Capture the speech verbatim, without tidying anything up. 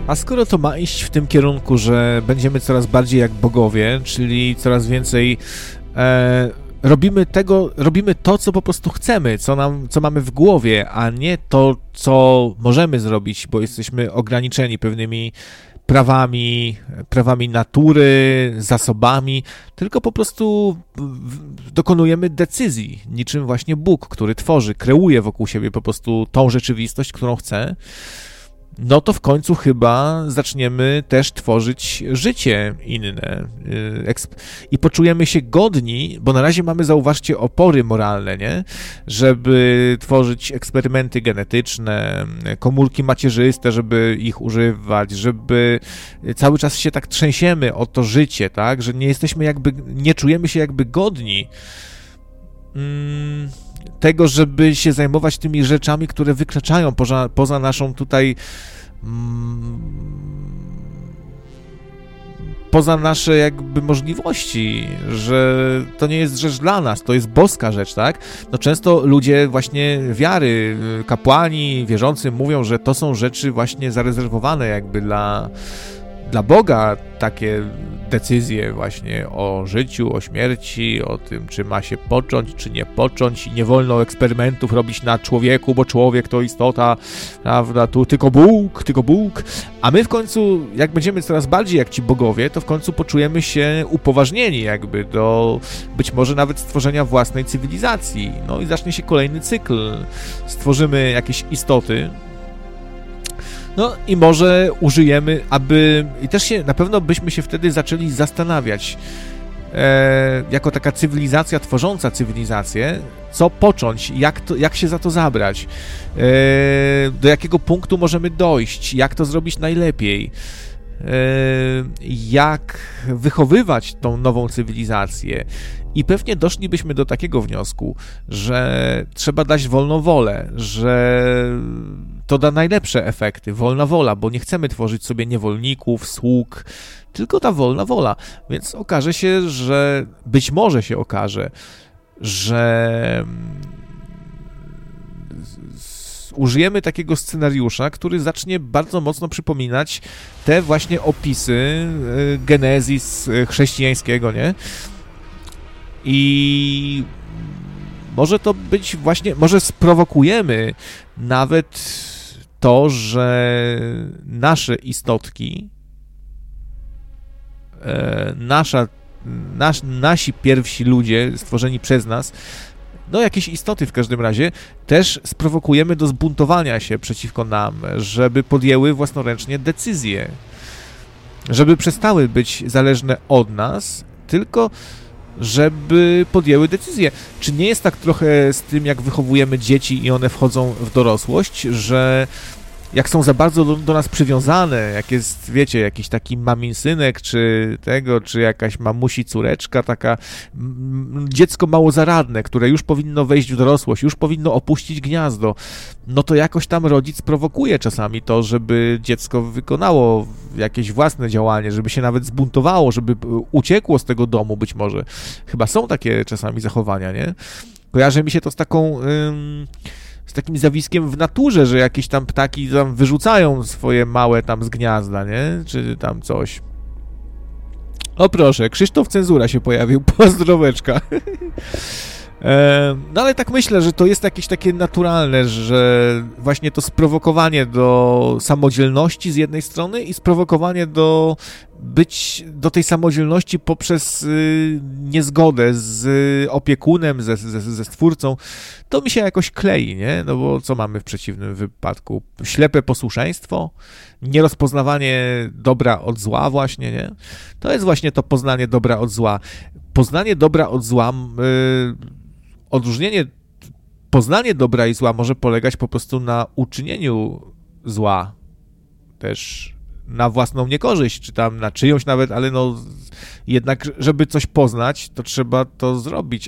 A skoro to ma iść w tym kierunku, że będziemy coraz bardziej jak bogowie, czyli coraz więcej e, robimy tego, robimy to, co po prostu chcemy, co nam, co mamy w głowie, a nie to, co możemy zrobić, bo jesteśmy ograniczeni pewnymi prawami, prawami natury, zasobami, tylko po prostu dokonujemy decyzji, niczym właśnie Bóg, który tworzy, kreuje wokół siebie po prostu tą rzeczywistość, którą chce. No to w końcu chyba zaczniemy też tworzyć życie inne i poczujemy się godni, bo na razie mamy, zauważcie, opory moralne, nie? Żeby tworzyć eksperymenty genetyczne, komórki macierzyste, żeby ich używać, żeby cały czas się tak trzęsiemy o to życie, tak? Że nie jesteśmy jakby, nie czujemy się jakby godni tego, żeby się zajmować tymi rzeczami, które wykraczają poza, poza naszą tutaj mm, poza nasze jakby możliwości, że to nie jest rzecz dla nas, to jest boska rzecz, tak? No często ludzie właśnie wiary, kapłani, wierzący mówią, że to są rzeczy właśnie zarezerwowane jakby dla dla Boga, takie decyzje właśnie o życiu, o śmierci, o tym, czy ma się począć, czy nie począć i nie wolno eksperymentów robić na człowieku, bo człowiek to istota, prawda, tu tylko Bóg, tylko Bóg, a my w końcu, jak będziemy coraz bardziej jak ci bogowie, to w końcu poczujemy się upoważnieni jakby do być może nawet stworzenia własnej cywilizacji, no i zacznie się kolejny cykl, stworzymy jakieś istoty. No i może użyjemy, aby... I też się, na pewno byśmy się wtedy zaczęli zastanawiać, e, jako taka cywilizacja tworząca cywilizację, co począć, jak, to, jak się za to zabrać, e, do jakiego punktu możemy dojść, jak to zrobić najlepiej, e, jak wychowywać tą nową cywilizację. I pewnie doszlibyśmy do takiego wniosku, że trzeba dać wolną wolę, że to da najlepsze efekty, wolna wola, bo nie chcemy tworzyć sobie niewolników, sług, tylko ta wolna wola. Więc okaże się, że być może się okaże, że użyjemy takiego scenariusza, który zacznie bardzo mocno przypominać te właśnie opisy Genezis chrześcijańskiego, nie? I może to być właśnie, może sprowokujemy nawet to, że nasze istotki, nasza, nas, nasi pierwsi ludzie stworzeni przez nas, no jakieś istoty w każdym razie, też sprowokujemy do zbuntowania się przeciwko nam, żeby podjęły własnoręcznie decyzje, żeby przestały być zależne od nas, tylko żeby podjęły decyzję. Czy nie jest tak trochę z tym, jak wychowujemy dzieci i one wchodzą w dorosłość, że jak są za bardzo do, do nas przywiązane, jak jest, wiecie, jakiś taki mamin synek, czy tego, czy jakaś mamusi córeczka, taka m, dziecko mało zaradne, które już powinno wejść w dorosłość, już powinno opuścić gniazdo, no to jakoś tam rodzic prowokuje czasami to, żeby dziecko wykonało jakieś własne działanie, żeby się nawet zbuntowało, żeby uciekło z tego domu być może. Chyba są takie czasami zachowania, nie? Kojarzy mi się to z taką... Ym, z takim zjawiskiem w naturze, że jakieś tam ptaki tam wyrzucają swoje małe tam z gniazda, nie? Czy tam coś. O proszę, Krzysztof Cenzura się pojawił, pozdroweczka. No ale tak myślę, że to jest jakieś takie naturalne, że właśnie to sprowokowanie do samodzielności z jednej strony i sprowokowanie do być, do tej samodzielności poprzez y, niezgodę z opiekunem, ze, ze, ze stwórcą, to mi się jakoś klei, nie? No bo co mamy w przeciwnym wypadku? Ślepe posłuszeństwo, nierozpoznawanie dobra od zła właśnie, nie? To jest właśnie to poznanie dobra od zła. Poznanie dobra od zła... Y, Odróżnienie, poznanie dobra i zła może polegać po prostu na uczynieniu zła, też na własną niekorzyść, czy tam na czyjąś nawet, ale no jednak, żeby coś poznać, to trzeba to zrobić,